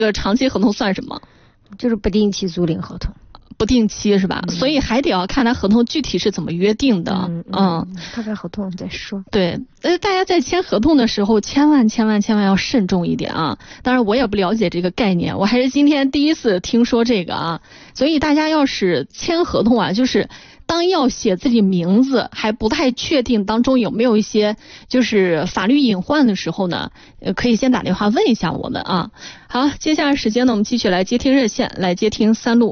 这个长期合同算什么？ 就是不定期租赁合同。 不定期是吧？所以还得要看他合同具体是怎么约定的。 看看合同再说。 对，大家在签合同的时候，千万要慎重一点啊！当然我也不了解这个概念，我还是今天第一次听说这个啊。所以大家要是签合同啊，就是当要写自己名字还不太确定当中有没有一些就是法律隐患的时候呢，可以先打电话问一下我们啊。好，接下来时间呢，我们继续来接听热线，来接听三路。